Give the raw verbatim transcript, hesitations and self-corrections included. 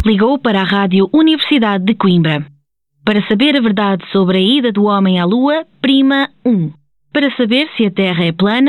Ligou para a Rádio Universidade de Coimbra. Para saber a verdade sobre a ida do homem à Lua, prima um. Para saber se a Terra é plana,